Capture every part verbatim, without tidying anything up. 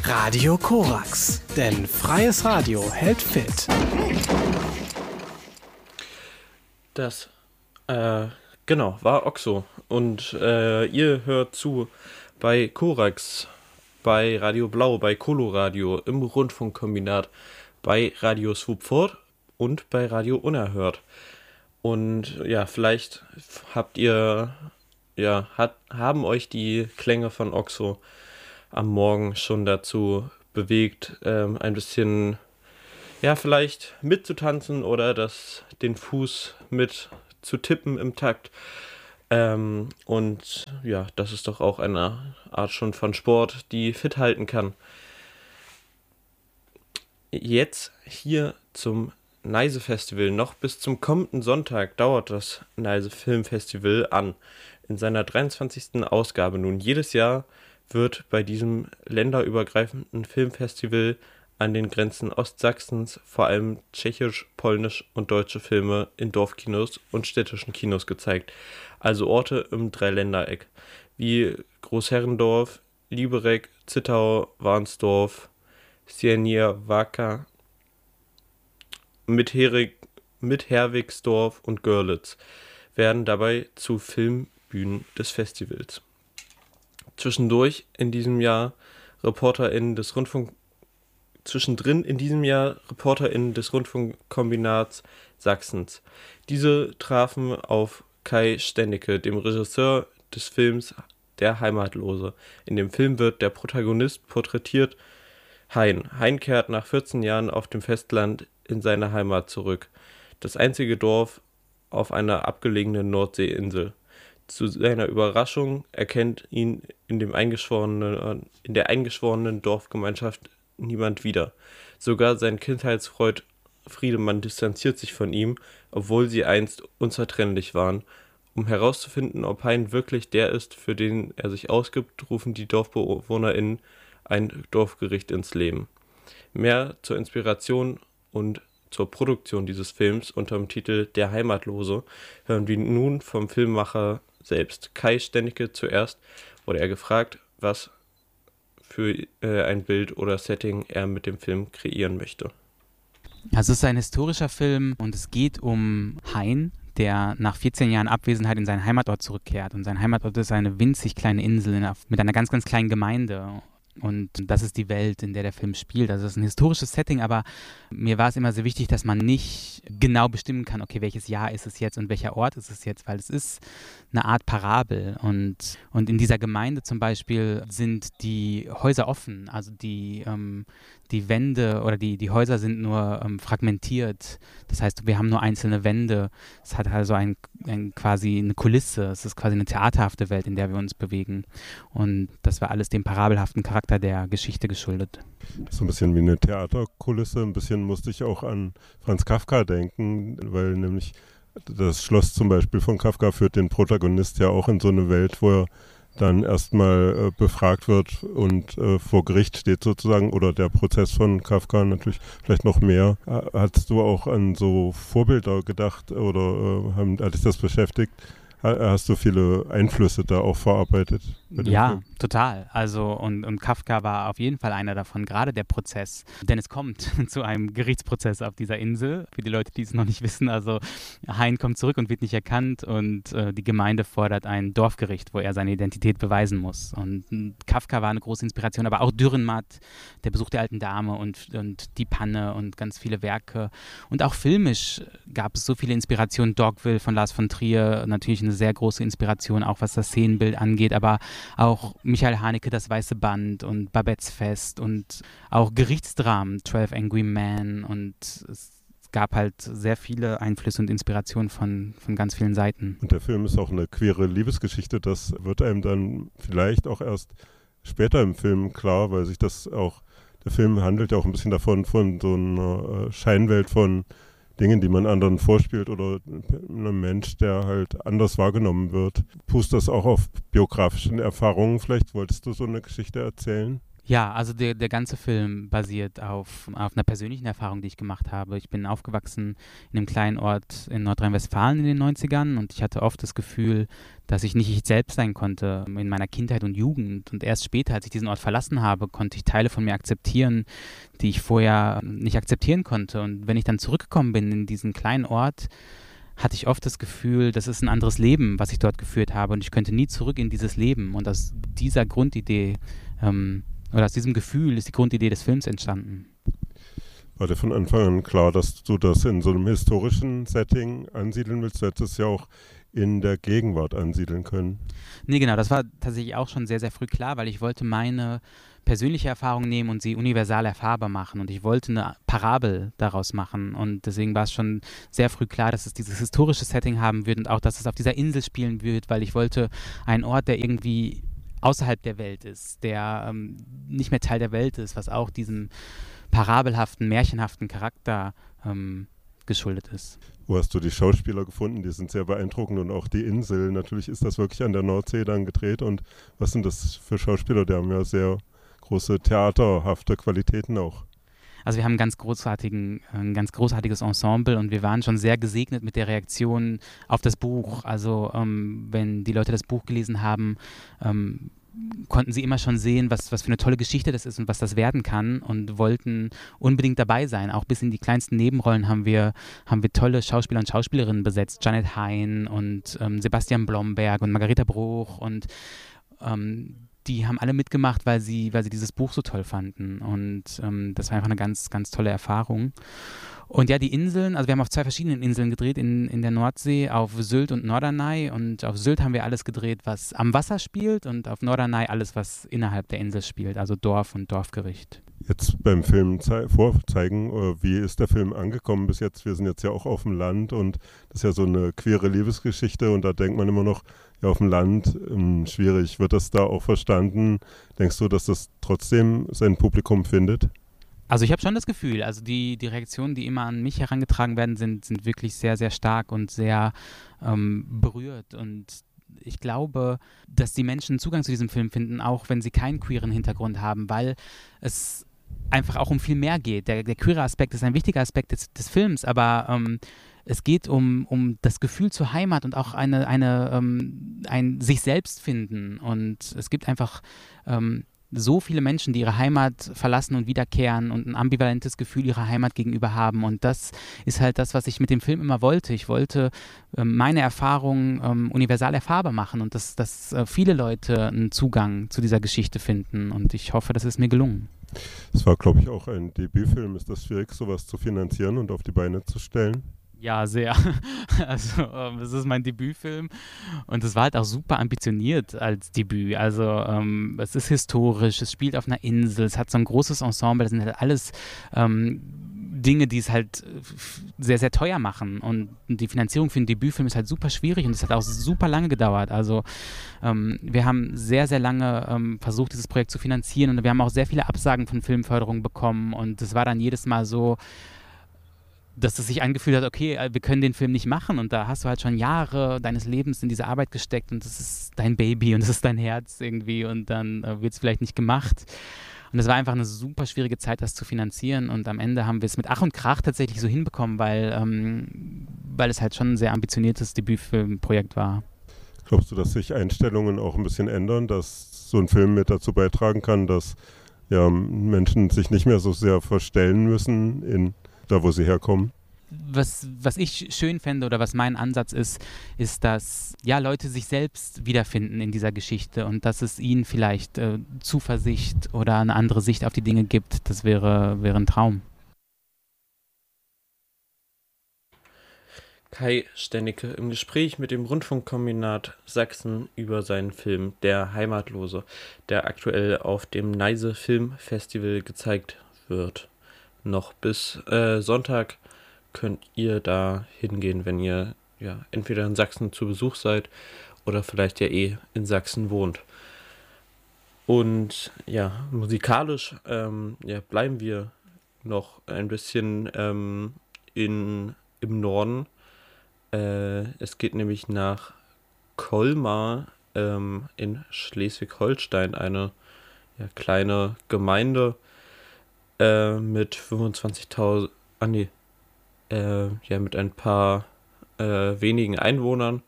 Radio Korax, denn freies Radio hält fit. Das, äh, genau, war Oxo. Und äh, ihr hört zu bei Korax, bei Radio Blau, bei Coloradio, im Rundfunkkombinat, bei Radio Swoopford und bei Radio Unerhört. Und ja, vielleicht habt ihr, ja, hat, haben euch die Klänge von Oxo am Morgen schon dazu bewegt, ähm, ein bisschen, ja, vielleicht mitzutanzen oder das, den Fuß mit zu tippen im Takt. Ähm, und ja, das ist doch auch eine Art schon von Sport, die fit halten kann. Jetzt hier zum Neise Festival. Noch bis zum kommenden Sonntag dauert das Neise Film Festival an. In seiner dreiundzwanzigsten Ausgabe nun. Jedes Jahr wird bei diesem länderübergreifenden Filmfestival an den Grenzen Ostsachsens vor allem tschechisch, polnisch und deutsche Filme in Dorfkinos und städtischen Kinos gezeigt. Also Orte im Dreiländereck, wie Großherrendorf, Liberec, Zittau, Warnsdorf, Siernier-Wacker, Mit-Herig, Mit-Herwigsdorf und Görlitz werden dabei zu Filmbühnen des Festivals. Zwischendurch in diesem Jahr ReporterInnen des Rundfunk Zwischendrin in diesem Jahr ReporterInnen des Rundfunkkombinats Sachsens. Diese trafen auf Kai Stennecke, dem Regisseur des Films Der Heimatlose. In dem Film wird der Protagonist porträtiert, Hein. Hein kehrt nach vierzehn Jahren auf dem Festland in seine Heimat zurück. Das einzige Dorf auf einer abgelegenen Nordseeinsel. Zu seiner Überraschung erkennt ihn in, dem eingeschworenen, in der eingeschworenen Dorfgemeinschaft niemand wieder. Sogar sein Kindheitsfreund Friedemann distanziert sich von ihm, obwohl sie einst unzertrennlich waren. Um herauszufinden, ob Hein wirklich der ist, für den er sich ausgibt, rufen die DorfbewohnerInnen ein Dorfgericht ins Leben. Mehr zur Inspiration und zur Produktion dieses Films unter dem Titel Der Heimatlose hören wir nun vom Filmemacher selbst. Kai Stennecke zuerst wurde er gefragt, was für äh, ein Bild oder Setting er mit dem Film kreieren möchte. Also es ist ein historischer Film und es geht um Hein, der nach vierzehn Jahren Abwesenheit in seinen Heimatort zurückkehrt. Und sein Heimatort ist eine winzig kleine Insel in, mit einer ganz, ganz kleinen Gemeinde. Und das ist die Welt, in der der Film spielt. Also es ist ein historisches Setting, aber mir war es immer sehr wichtig, dass man nicht genau bestimmen kann, okay, welches Jahr ist es jetzt und welcher Ort ist es jetzt, weil es ist eine Art Parabel. Und, und in dieser Gemeinde zum Beispiel sind die Häuser offen, also die, ähm, die Wände oder die, die Häuser sind nur ähm, fragmentiert. Das heißt, wir haben nur einzelne Wände. Es hat also ein, ein, quasi eine Kulisse. Es ist quasi eine theaterhafte Welt, in der wir uns bewegen. Und das war alles dem parabelhaften Charakter der Geschichte geschuldet. Das ist so ein bisschen wie eine Theaterkulisse. Ein bisschen musste ich auch an Franz Kafka denken, weil nämlich das Schloss zum Beispiel von Kafka führt den Protagonist ja auch in so eine Welt, wo er dann erstmal äh, befragt wird und äh, vor Gericht steht sozusagen, oder der Prozess von Kafka natürlich vielleicht noch mehr. Hattest du auch an so Vorbilder gedacht oder äh, haben, hat dich das beschäftigt? Hast du viele Einflüsse da auch verarbeitet? Ja, Film? Total. Also und, und Kafka war auf jeden Fall einer davon, gerade der Prozess. Denn es kommt zu einem Gerichtsprozess auf dieser Insel, für die Leute, die es noch nicht wissen. Also Hein kommt zurück und wird nicht erkannt und äh, die Gemeinde fordert ein Dorfgericht, wo er seine Identität beweisen muss. Und äh, Kafka war eine große Inspiration, aber auch Dürrenmatt, der Besuch der alten Dame und, und Die Panne und ganz viele Werke. Und auch filmisch gab es so viele Inspirationen. Dogville von Lars von Trier, natürlich eine sehr große Inspiration, auch was das Szenenbild angeht, aber auch Michael Haneke, Das Weiße Band und Babettes Fest und auch Gerichtsdramen, Twelve Angry Men, und es gab halt sehr viele Einflüsse und Inspirationen von, von ganz vielen Seiten. Und der Film ist auch eine queere Liebesgeschichte, das wird einem dann vielleicht auch erst später im Film klar, weil sich das auch, der Film handelt ja auch ein bisschen davon, von so einer Scheinwelt von Dingen, die man anderen vorspielt oder einem Mensch, der halt anders wahrgenommen wird. Pust das auch auf biografischen Erfahrungen? Vielleicht wolltest du so eine Geschichte erzählen? Ja, also der, der ganze Film basiert auf, auf einer persönlichen Erfahrung, die ich gemacht habe. Ich bin aufgewachsen in einem kleinen Ort in Nordrhein-Westfalen in den neunzigern und ich hatte oft das Gefühl, dass ich nicht ich selbst sein konnte in meiner Kindheit und Jugend. Und erst später, als ich diesen Ort verlassen habe, konnte ich Teile von mir akzeptieren, die ich vorher nicht akzeptieren konnte. Und wenn ich dann zurückgekommen bin in diesen kleinen Ort, hatte ich oft das Gefühl, das ist ein anderes Leben, was ich dort geführt habe und ich könnte nie zurück in dieses Leben. Und aus dieser Grundidee ähm, oder aus diesem Gefühl ist die Grundidee des Films entstanden. War dir von Anfang an klar, dass du das in so einem historischen Setting ansiedeln willst? Du hättest es ja auch in der Gegenwart ansiedeln können. Nee, genau, das war tatsächlich auch schon sehr, sehr früh klar, weil ich wollte meine persönliche Erfahrung nehmen und sie universal erfahrbar machen und ich wollte eine Parabel daraus machen und deswegen war es schon sehr früh klar, dass es dieses historische Setting haben wird und auch, dass es auf dieser Insel spielen wird, weil ich wollte einen Ort, der irgendwie außerhalb der Welt ist, der ähm, nicht mehr Teil der Welt ist, was auch diesem parabelhaften, märchenhaften Charakter ähm, geschuldet ist. Wo hast du die Schauspieler gefunden? Die sind sehr beeindruckend und auch die Insel. Natürlich ist das wirklich an der Nordsee dann gedreht und was sind das für Schauspieler? Die haben ja sehr große theaterhafte Qualitäten auch. Also wir haben ein ganz, großartigen, ein ganz großartiges Ensemble und wir waren schon sehr gesegnet mit der Reaktion auf das Buch. Also ähm, wenn die Leute das Buch gelesen haben, ähm, konnten sie immer schon sehen, was, was für eine tolle Geschichte das ist und was das werden kann und wollten unbedingt dabei sein. Auch bis in die kleinsten Nebenrollen haben wir, haben wir tolle Schauspieler und Schauspielerinnen besetzt. Janet Hein und ähm, Sebastian Blomberg und Margareta Bruch und ähm, die haben alle mitgemacht, weil sie, weil sie dieses Buch so toll fanden und ähm, das war einfach eine ganz, ganz tolle Erfahrung. Und ja, die Inseln, also wir haben auf zwei verschiedenen Inseln gedreht, in, in der Nordsee, auf Sylt und Norderney und auf Sylt haben wir alles gedreht, was am Wasser spielt und auf Norderney alles, was innerhalb der Insel spielt, also Dorf und Dorfgericht. Jetzt beim Film zei- vorzeigen, äh, wie ist der Film angekommen bis jetzt? Wir sind jetzt ja auch auf dem Land und das ist ja so eine queere Liebesgeschichte und da denkt man immer noch, ja auf dem Land, ähm, schwierig. Wird das da auch verstanden? Denkst du, dass das trotzdem sein Publikum findet? Also ich habe schon das Gefühl, also die, die Reaktionen, die immer an mich herangetragen werden, sind, sind wirklich sehr, sehr stark und sehr ähm, berührt und ich glaube, dass die Menschen Zugang zu diesem Film finden, auch wenn sie keinen queeren Hintergrund haben, weil es einfach auch um viel mehr geht. Der, der queere Aspekt ist ein wichtiger Aspekt des, des Films, aber ähm, es geht um, um das Gefühl zur Heimat und auch eine, eine, ähm, ein sich selbst finden und es gibt einfach ähm, so viele Menschen, die ihre Heimat verlassen und wiederkehren und ein ambivalentes Gefühl ihrer Heimat gegenüber haben. Und das ist halt das, was ich mit dem Film immer wollte. Ich wollte ähm, meine Erfahrungen ähm, universal erfahrbar machen und dass, dass äh, viele Leute einen Zugang zu dieser Geschichte finden. Und ich hoffe, das ist mir gelungen. Es war, glaube ich, auch ein Debütfilm. Ist das schwierig, sowas zu finanzieren und auf die Beine zu stellen? Ja, sehr. Also ähm, es ist mein Debütfilm und es war halt auch super ambitioniert als Debüt. Also ähm, es ist historisch, es spielt auf einer Insel, es hat so ein großes Ensemble, das sind halt alles ähm, Dinge, die es halt sehr, sehr teuer machen und die Finanzierung für einen Debütfilm ist halt super schwierig und es hat auch super lange gedauert. Also ähm, wir haben sehr, sehr lange ähm, versucht, dieses Projekt zu finanzieren und wir haben auch sehr viele Absagen von Filmförderung bekommen und es war dann jedes Mal so, dass es sich angefühlt hat, okay, wir können den Film nicht machen und da hast du halt schon Jahre deines Lebens in diese Arbeit gesteckt und das ist dein Baby und das ist dein Herz irgendwie und dann äh, wird es vielleicht nicht gemacht. Und es war einfach eine super schwierige Zeit, das zu finanzieren und am Ende haben wir es mit Ach und Krach tatsächlich so hinbekommen, weil, ähm, weil es halt schon ein sehr ambitioniertes Debütfilmprojekt war. Glaubst du, dass sich Einstellungen auch ein bisschen ändern, dass so ein Film mit dazu beitragen kann, dass ja, Menschen sich nicht mehr so sehr verstellen müssen in da, wo sie herkommen? Was, was ich schön fände oder was mein Ansatz ist, ist, dass ja, Leute sich selbst wiederfinden in dieser Geschichte und dass es ihnen vielleicht äh, Zuversicht oder eine andere Sicht auf die Dinge gibt. Das wäre, wäre ein Traum. Kai Stennecke im Gespräch mit dem Rundfunkkombinat Sachsen über seinen Film Der Heimatlose, der aktuell auf dem Neise Filmfestival gezeigt wird. Noch bis äh, Sonntag könnt ihr da hingehen, wenn ihr ja entweder in Sachsen zu Besuch seid oder vielleicht ja eh in Sachsen wohnt. Und ja, musikalisch ähm, ja, bleiben wir noch ein bisschen ähm, in, im Norden. Äh, es geht nämlich nach Colmar ähm, in Schleswig-Holstein, eine ja, kleine Gemeinde äh, mit fünfundzwanzigtausend, ah nee, äh, ja, mit ein paar äh, wenigen Einwohnern.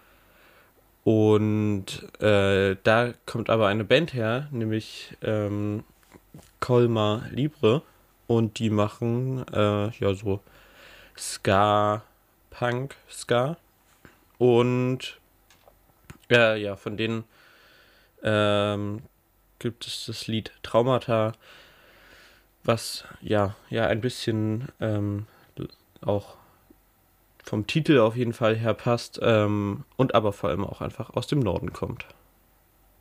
Und äh, da kommt aber eine Band her, nämlich ähm, Colmar Libre. Und die machen äh, ja so Ska, Punk, Ska. Und äh, ja, von denen ähm, gibt es das Lied Traumata, was ja, ja ein bisschen ähm, auch vom Titel auf jeden Fall her passt ähm, und aber vor allem auch einfach aus dem Norden kommt.